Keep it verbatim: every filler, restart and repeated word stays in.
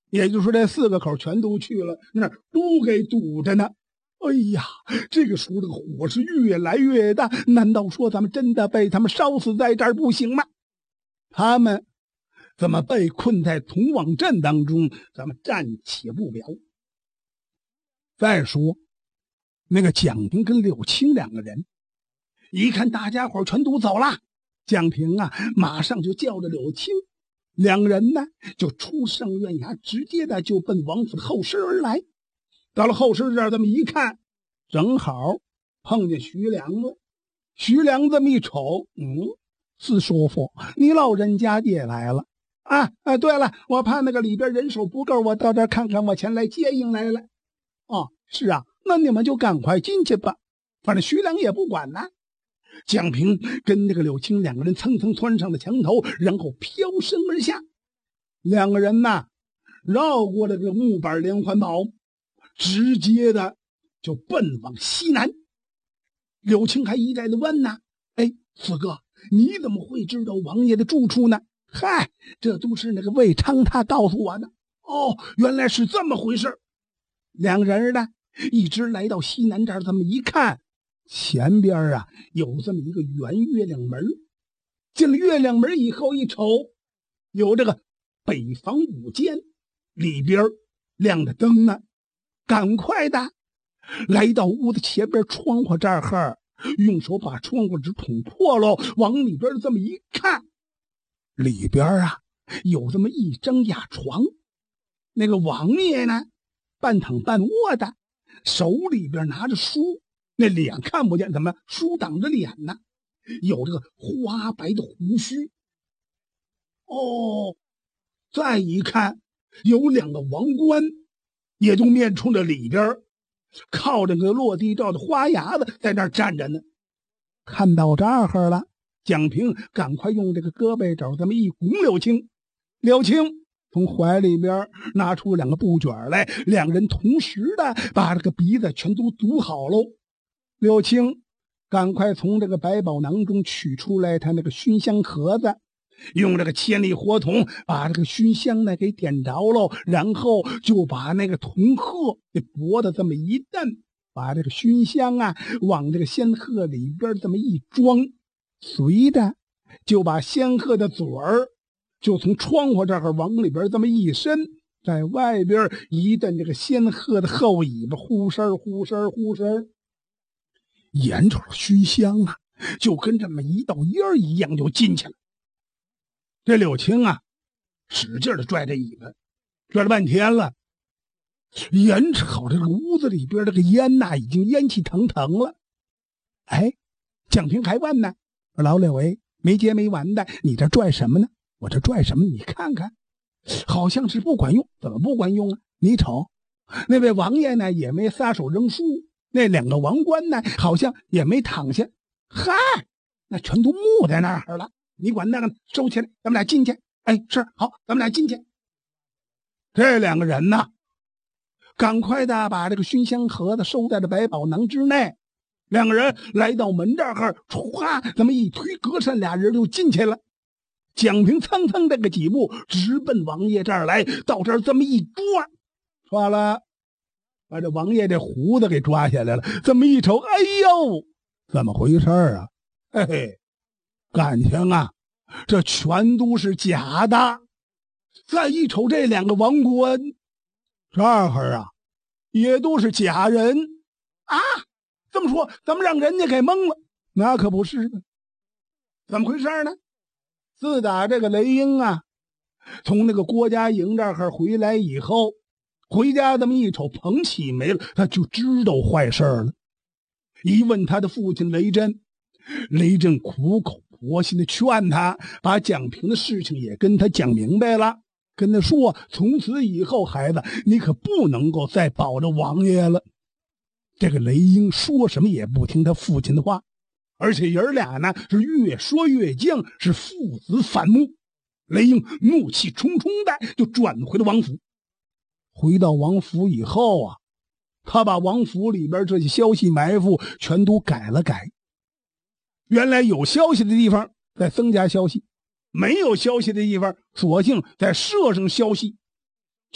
也就是说这四个口全都去了，那都给堵着呢。哎呀，这个时候这个火是越来越大，难道说咱们真的被他们烧死在这儿不行吗？他们怎么被困在通往镇当中，咱们暂且不表。再说那个蒋平跟柳青两个人一看大家伙全都走了，蒋平啊马上就叫着柳青，两个人呢就出上院衙，直接的就奔王府的后室而来。到了后室这儿，这么一看，正好碰见徐良了。徐良这么一瞅，嗯，四叔父，你老人家也来了啊！啊，对了，我怕那个里边人手不够，我到这儿看看，我前来接应来了。哦，是啊，那你们就赶快进去吧，反正徐良也不管呢。蒋平跟那个柳青两个人蹭蹭窜上了墙头，然后飘身而下。两个人呐，绕过了这个木板连环堡，直接的就奔往西南。柳青还一再的问呢：“哎，四哥，你怎么会知道王爷的住处呢？”嗨，这都是那个魏昌他告诉我的。哦，原来是这么回事。两人呢，一直来到西南这儿，这么一看，前边啊有这么一个圆月亮门。进了月亮门以后一瞅，有这个北房五间，里边亮着灯呢。赶快的来到屋子前边窗户这儿，用手把窗户纸捅破了，往里边这么一看，里边啊有这么一张雅床。那个王爷呢半躺半卧的，手里边拿着书，那脸看不见，怎么书挡着脸呢？有这个花白的胡须。哦，再一看有两个王冠，也就面冲着里边，靠着个落地罩的花牙子在那儿站着呢。看到这儿了，蒋平赶快用这个胳膊肘这么一拱柳青，柳青从怀里边拿出两个布卷来，两人同时的把这个鼻子全都堵好喽。柳青赶快从这个百宝囊中取出来他那个熏香盒子，用这个千里火筒把这个熏香呢给点着喽，然后就把那个铜鹤给脖子这么一蹬，把这个熏香啊往这个仙鹤里边这么一装，随着就把仙鹤的嘴儿就从窗户这儿往里边这么一伸，在外边一蹬这个仙鹤的后尾巴，呼声呼声呼声，沿着熏香啊就跟这么一道烟一样就进去了。这柳青啊使劲的拽着尾巴，拽了半天了，眼瞅这个屋子里边这个烟呐已经烟气腾腾了。哎，蒋平还问呢：“老柳哎，没结没完的，你这拽什么呢？”“我这拽什么？你看看，好像是不管用。”“怎么不管用啊？你瞅，那位王爷呢也没撒手扔书，那两个王冠呢好像也没躺下。嗨，那全都木在那儿了。你管那个收起来，咱们俩进去。”“哎，是，好，咱们俩进去。”这两个人呢，赶快的把这个熏香盒子收在了百宝囊之内。两个人来到门这儿，唰，这么一推隔扇，俩人就进去了。蒋平蹭蹭这个几步，直奔王爷这儿来，到这儿这么一抓，抓了，把这王爷这胡子给抓下来了。这么一瞅，哎呦，怎么回事啊？嘿嘿，感情啊，这全都是假的。再一瞅这两个王冠，这儿啊，也都是假人啊！这么说，咱们让人家给蒙了？那可不是呢。怎么回事呢？自打这个雷英啊，从那个郭家营这儿回来以后，回家这么一瞅，彭启没了，他就知道坏事了。一问他的父亲雷震，雷震苦口婆心的劝他，把蒋平的事情也跟他讲明白了，跟他说，从此以后，孩子，你可不能够再保着王爷了。这个雷英说什么也不听他父亲的话，而且爷儿俩呢是越说越犟，是父子反目。雷英怒气冲冲的就转回了王府。回到王府以后啊，他把王府里边这些消息埋伏全都改了改。原来有消息的地方再增加消息，没有消息的地方索性再设上消息，